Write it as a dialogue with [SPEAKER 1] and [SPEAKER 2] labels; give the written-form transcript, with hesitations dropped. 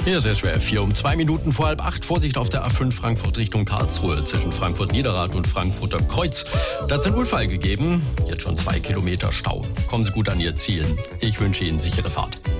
[SPEAKER 1] Hier ist SWR 4 um 2 Minuten vor 7:30. Vorsicht auf der A5 Frankfurt Richtung Karlsruhe zwischen Frankfurt-Niederrad und Frankfurter Kreuz. Da hat es einen Unfall gegeben. Jetzt schon 2 Kilometer Stau. Kommen Sie gut an Ihr Ziel. Ich wünsche Ihnen sichere Fahrt.